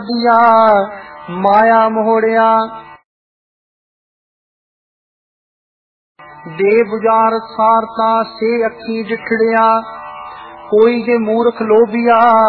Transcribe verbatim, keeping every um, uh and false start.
दिया माया मोहड़िया दे बुजार सारता से अखी जिठड़िया कोई जे मूर्ख लोभिया